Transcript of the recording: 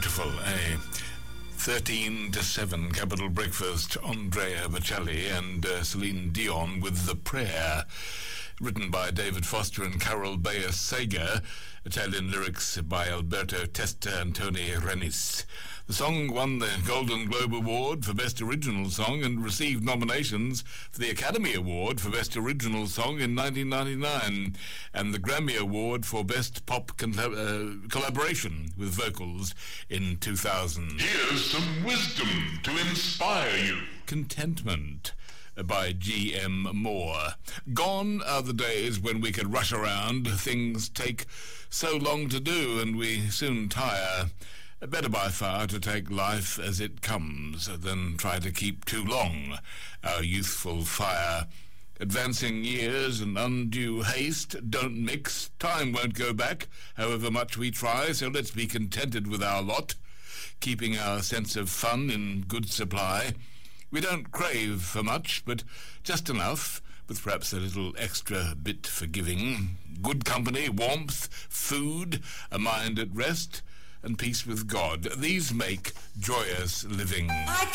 beautiful, eh? 13 to 7, Capital Breakfast, Andrea Bocelli and Celine Dion with The Prayer, written by David Foster and Carol Bayer Sager, Italian lyrics by Alberto Testa and Tony Renis. The song won the Golden Globe Award for Best Original Song and received nominations for the Academy Award for Best Original Song in 1999 and the Grammy Award for Best Pop Collaboration with Vocals in 2000. Here's some wisdom to inspire you. Contentment by G.M. Moore. Gone are the days when we could rush around. Things take so long to do and we soon tire. Better by far to take life as it comes than try to keep too long our youthful fire. Advancing years and undue haste don't mix. Time won't go back, however much we try, so let's be contented with our lot, keeping our sense of fun in good supply. We don't crave for much, but just enough, with perhaps a little extra bit for giving. Good company, warmth, food, a mind at rest, and peace with God. These make joyous living.